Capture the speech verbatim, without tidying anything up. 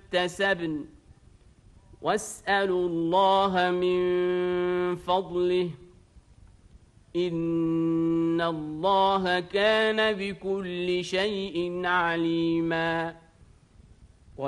اكتسبن واسألوا الله من فضله إن الله كان بكل شيء عليما